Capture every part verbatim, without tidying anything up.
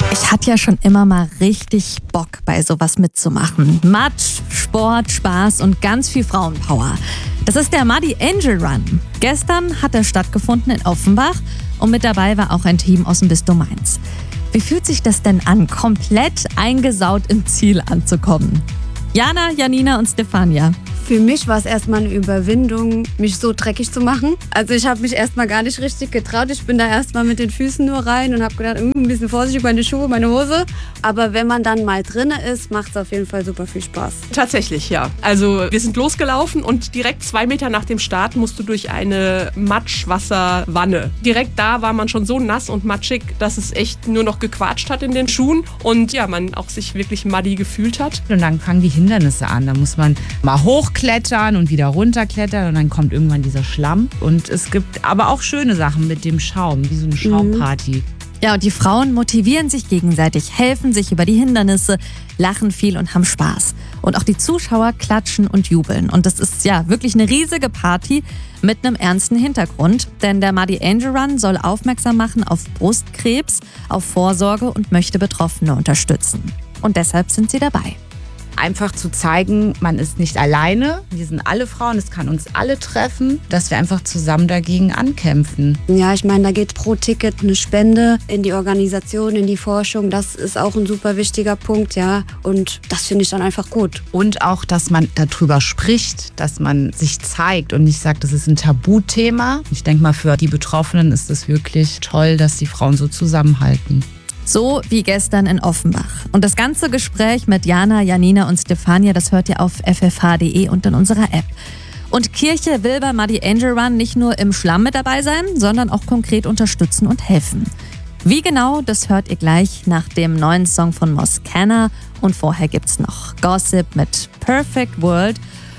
Ich hatte ja schon immer mal richtig Bock, bei sowas mitzumachen. Matsch, Sport, Spaß und ganz viel Frauenpower. Das ist der Muddy Angel Run. Gestern hat er stattgefunden in Offenbach und mit dabei war auch ein Team aus dem Bistum Mainz. Wie fühlt sich das denn an, komplett eingesaut im Ziel anzukommen? Jana, Janina und Stefania. Für mich war es erstmal eine Überwindung, mich so dreckig zu machen. Also ich habe mich erstmal gar nicht richtig getraut. Ich bin da erstmal mit den Füßen nur rein und habe gedacht, ein bisschen vorsichtig, meine Schuhe, meine Hose. Aber wenn man dann mal drin ist, macht es auf jeden Fall super viel Spaß. Tatsächlich, ja. Also wir sind losgelaufen und direkt zwei Meter nach dem Start musst du durch eine Matschwasserwanne. Direkt da war man schon so nass und matschig, dass es echt nur noch gequatscht hat in den Schuhen und ja, man auch sich wirklich muddy gefühlt hat. Und dann fangen die Hindernisse an. Da muss man mal hochklettern und wieder runterklettern und dann kommt irgendwann dieser Schlamm. Und es gibt aber auch schöne Sachen mit dem Schaum, wie so eine Schaumparty. Ja, und die Frauen motivieren sich gegenseitig, helfen sich über die Hindernisse, lachen viel und haben Spaß. Und auch die Zuschauer klatschen und jubeln. Und das ist ja wirklich eine riesige Party mit einem ernsten Hintergrund. Denn der Muddy Angel Run soll aufmerksam machen auf Brustkrebs, auf Vorsorge und möchte Betroffene unterstützen. Und deshalb sind sie dabei. Einfach zu zeigen, man ist nicht alleine. Wir sind alle Frauen, es kann uns alle treffen, dass wir einfach zusammen dagegen ankämpfen. Ja, ich meine, da geht pro Ticket eine Spende in die Organisation, in die Forschung. Das ist auch ein super wichtiger Punkt, ja. Und das finde ich dann einfach gut. Und auch, dass man darüber spricht, dass man sich zeigt und nicht sagt, das ist ein Tabuthema. Ich denke mal, für die Betroffenen ist es wirklich toll, dass die Frauen so zusammenhalten. So wie gestern in Offenbach. Und das ganze Gespräch mit Jana, Janina und Stefania, das hört ihr auf f f h punkt d e und in unserer App. Und Kirche will beim Muddy Angel Run nicht nur im Schlamm mit dabei sein, sondern auch konkret unterstützen und helfen. Wie genau, das hört ihr gleich nach dem neuen Song von Moscana. Und vorher gibt's noch Gossip mit Perfect World.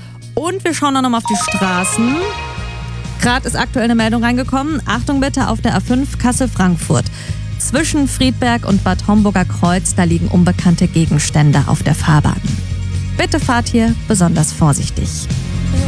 Und wir schauen noch mal auf die Straßen. Gerade ist aktuell eine Meldung reingekommen. Achtung bitte auf der A fünf Kassel-Frankfurt. Zwischen Friedberg und Bad Homburger Kreuz, da liegen unbekannte Gegenstände auf der Fahrbahn. Bitte fahrt hier besonders vorsichtig.